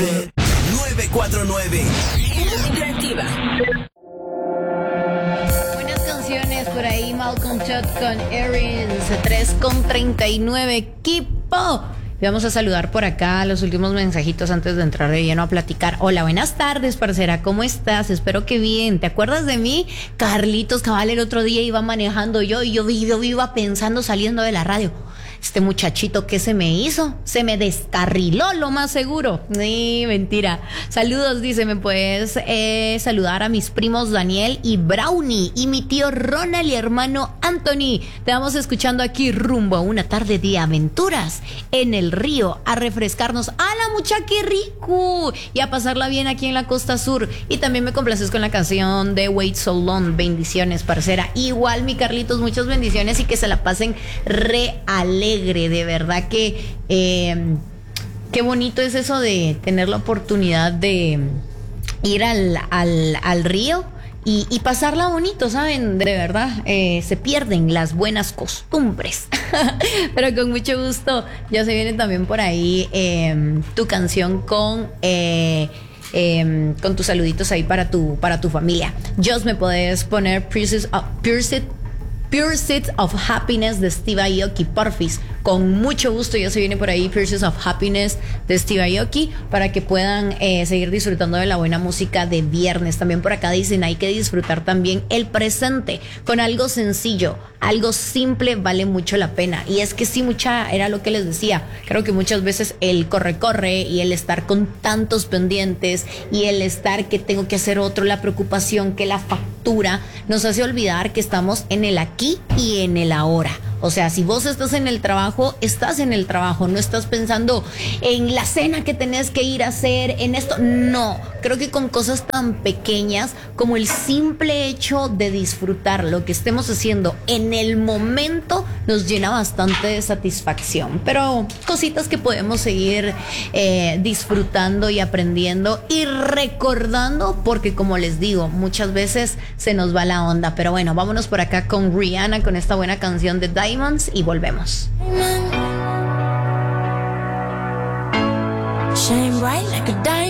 949. Interactiva. Buenas canciones por ahí, Malcolm Todd con Erin, 3:39, equipo. Y vamos a saludar por acá los últimos mensajitos antes de entrar de lleno a platicar. Hola, buenas tardes, parcera, ¿cómo estás? Espero que bien. ¿Te acuerdas de mí? Carlitos Cabal, el otro día iba manejando yo y yo iba pensando saliendo de la radio. Este muchachito, ¿qué se me hizo? Se me descarriló, lo más seguro. Ni mentira. Saludos, dice, ¿me puedes saludar a mis primos Daniel y Brownie y mi tío Ronald y hermano Anthony? Te vamos escuchando aquí rumbo a una tarde de aventuras en el río, a refrescarnos. ¡A la mucha, qué rico! Y a pasarla bien aquí en la costa sur. Y también me complaces con la canción de Wait So Long. Bendiciones, parcera. Igual, mi Carlitos, muchas bendiciones y que se la pasen re alegre. De verdad que qué bonito es eso de tener la oportunidad de ir al río y pasarla bonito, ¿saben? De verdad, se pierden las buenas costumbres. Pero con mucho gusto, ya se viene también por ahí tu canción con tus saluditos ahí para tu familia. Just me podés poner Pursuit of Happiness de Steve Aoki, porfis. Con mucho gusto, ya se viene por ahí Pursuit of Happiness de Steve Aoki para que puedan seguir disfrutando de la buena música de viernes. También por acá dicen, hay que disfrutar también el presente con algo sencillo, algo simple vale mucho la pena. Y es que sí, era lo que les decía. Creo que muchas veces el corre y el estar con tantos pendientes y el estar que tengo que hacer otro, la preocupación, que la factura, nos hace olvidar que estamos en el aquí y en el ahora. O sea, si vos estás en el trabajo, no estás pensando en la cena que tenés que ir a hacer, en esto. No, creo que con cosas tan pequeñas como el simple hecho de disfrutar lo que estemos haciendo en el momento nos llena bastante de satisfacción. Pero cositas que podemos seguir disfrutando y aprendiendo y recordando, porque como les digo, muchas veces se nos va la onda. Pero bueno, vámonos por acá con Rihanna, con esta buena canción de Diamonds y volvemos. Shine bright like a diamond.